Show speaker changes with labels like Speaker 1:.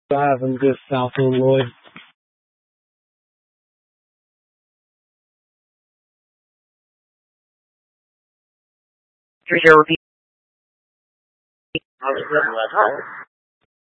Speaker 1: 5 and just south of Lloyd.
Speaker 2: 30 repeat.